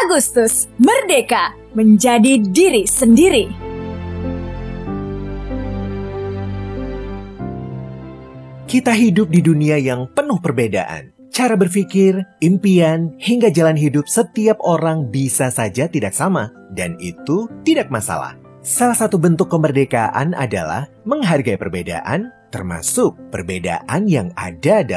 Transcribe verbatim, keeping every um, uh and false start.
Agustus, merdeka, menjadi diri sendiri. Kita hidup di dunia yang penuh perbedaan. Cara berpikir, impian, hingga jalan hidup setiap orang bisa saja tidak sama. Dan itu tidak masalah. Salah satu bentuk kemerdekaan adalah menghargai perbedaan, termasuk perbedaan yang ada dalam